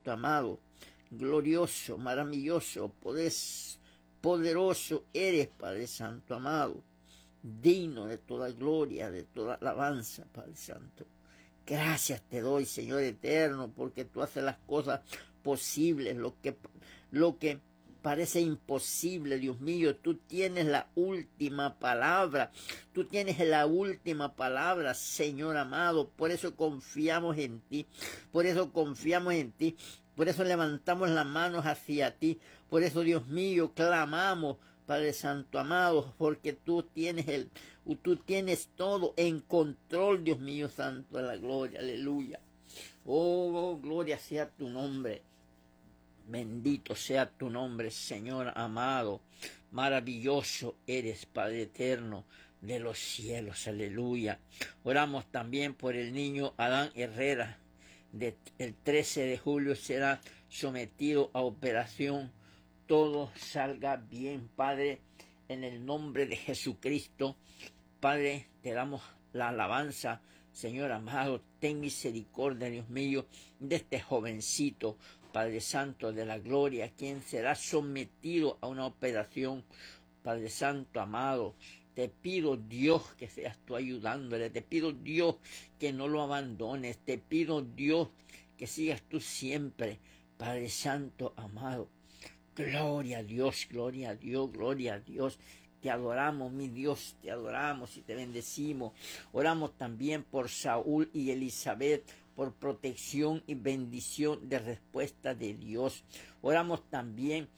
Santo, amado, glorioso, maravilloso, poderoso eres, Padre Santo, amado, digno de toda gloria, de toda alabanza, Padre Santo. Gracias te doy, Señor eterno, porque tú haces las cosas posibles, lo que parece imposible, Dios mío. Tú tienes la última palabra. Tú tienes la última palabra, Señor amado. Por eso confiamos en ti. Por eso confiamos en ti. Por eso levantamos las manos hacia ti. Por eso, Dios mío, clamamos, Padre Santo amado, porque tú tienes todo en control, Dios mío santo de la gloria, aleluya. Oh, gloria sea tu nombre. Bendito sea tu nombre, Señor amado. Maravilloso eres, Padre eterno de los cielos, aleluya. Oramos también por el niño Adán Herrera. El 13 de julio será sometido a operación. Todo salga bien, Padre, en el nombre de Jesucristo. Padre, te damos la alabanza, Señor amado. Ten misericordia, Dios mío, de este jovencito, Padre Santo de la gloria, quien será sometido a una operación. Padre Santo amado, te pido, Dios, que seas tú ayudándole. Te pido, Dios, que no lo abandones. Te pido, Dios, que sigas tú siempre, Padre Santo amado. Gloria a Dios, gloria a Dios, gloria a Dios. Te adoramos, mi Dios, te adoramos y te bendecimos. Oramos también por Saúl y Elizabeth, por protección y bendición de respuesta de Dios. Oramos también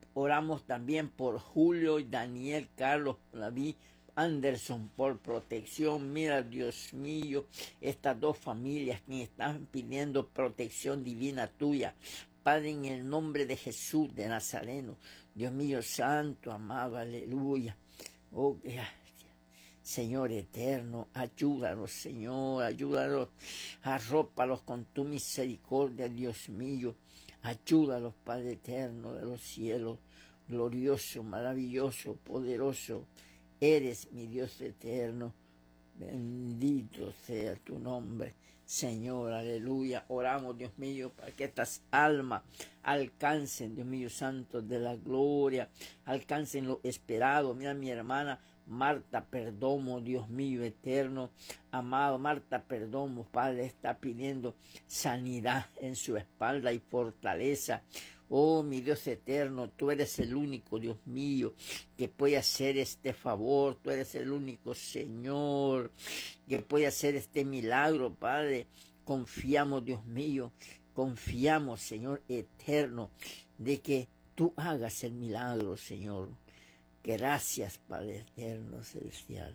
por Julio y Daniel, Carlos, David, Anderson, por protección. Mira, Dios mío, estas dos familias que están pidiendo protección divina tuya. Padre, en el nombre de Jesús de Nazareno, Dios mío santo, amado, aleluya. Oh, gracias. Señor eterno, ayúdalos, Señor, ayúdalos, arrópalos con tu misericordia, Dios mío. Ayúdalos, Padre eterno de los cielos, glorioso, maravilloso, poderoso. Eres mi Dios eterno. Bendito sea tu nombre, Señor, aleluya. Oramos, Dios mío, para que estas almas alcancen, Dios mío santo de la gloria, alcancen lo esperado. Mira mi hermana Marta Perdomo, Dios mío eterno, amado. Marta Perdomo, Padre, está pidiendo sanidad en su espalda y fortaleza. Oh, mi Dios eterno, tú eres el único, Dios mío, que puede hacer este favor. Tú eres el único, Señor, que puede hacer este milagro, Padre. Confiamos, Dios mío, confiamos, Señor eterno, de que tú hagas el milagro, Señor. Gracias, Padre eterno celestial.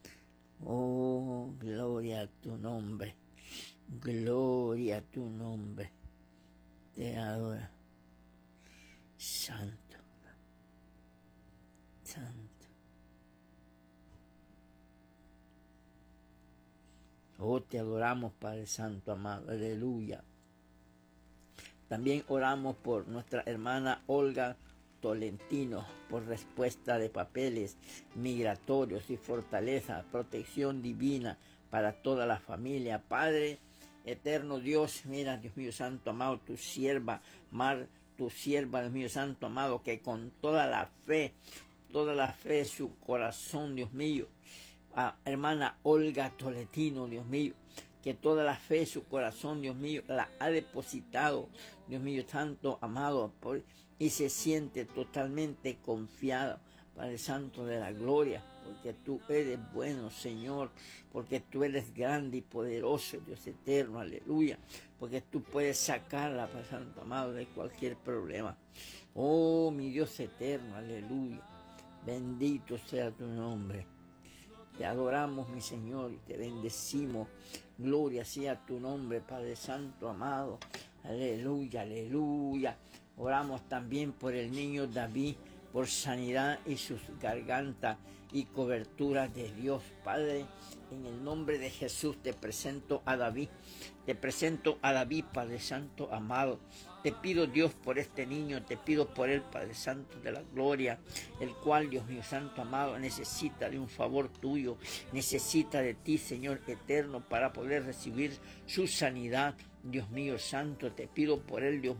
Oh, gloria a tu nombre. Gloria a tu nombre. Te adoro. Santo. Santo. Oh, te adoramos, Padre Santo, amado. Aleluya. También oramos por nuestra hermana Olga Tolentino, por respuesta de papeles migratorios y fortaleza, protección divina para toda la familia. Padre eterno Dios, mira, Dios mío santo, amado, tu sierva, Dios mío santo, amado, que con toda la fe de su corazón, Dios mío, hermana Olga Tolentino, Dios mío, que toda la fe de su corazón, Dios mío, la ha depositado, Dios mío santo, amado, y se siente totalmente confiada, Padre Santo de la gloria, porque tú eres bueno, Señor, porque tú eres grande y poderoso, Dios eterno, aleluya, porque tú puedes sacarla, Padre Santo, amado, de cualquier problema. Oh, mi Dios eterno, aleluya, bendito sea tu nombre. Te adoramos, mi Señor, y te bendecimos. Gloria sea tu nombre, Padre Santo, amado. Aleluya, aleluya. Oramos también por el niño David, por sanidad y sus gargantas y cobertura de Dios. Padre, en el nombre de Jesús te presento a David. Te presento a David, Padre Santo, amado. Te pido, Dios, por este niño, te pido por él, Padre Santo de la gloria, el cual, Dios mío santo, amado, necesita de un favor tuyo, necesita de ti, Señor eterno, para poder recibir su sanidad. Dios mío santo, te pido por él, Dios